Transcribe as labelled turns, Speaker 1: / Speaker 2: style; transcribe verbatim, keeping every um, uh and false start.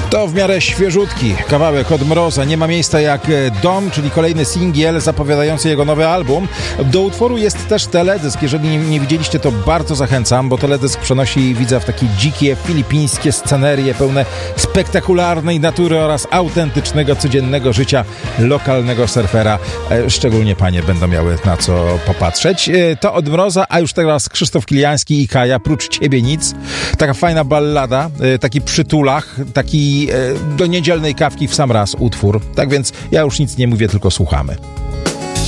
Speaker 1: To w miarę świeżutki kawałek od Mroza. Nie ma miejsca jak Dom, czyli kolejny singiel zapowiadający jego nowy album. Do utworu jest też teledysk. Jeżeli nie widzieliście, to bardzo zachęcam, bo teledysk przenosi widza w takie dzikie, filipińskie scenerie pełne spektakularnej natury oraz autentycznego, codziennego życia lokalnego surfera. Szczególnie panie będą miały na co popatrzeć. To od Mroza, a już teraz Krzysztof Kiliański i Kaja, Prócz ciebie nic. Taka fajna ballada, taki przytulach, taki do niedzielnej kawki w sam raz utwór. Tak więc ja już nic nie mówię, tylko słuchamy.